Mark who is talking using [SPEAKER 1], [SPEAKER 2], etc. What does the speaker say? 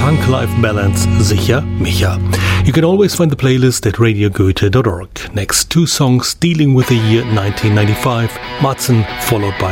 [SPEAKER 1] Funklife Balance Sicher Micha. You can always find the playlist at radiogoethe.org. Next, two songs dealing with the year 1995, Matzen, followed by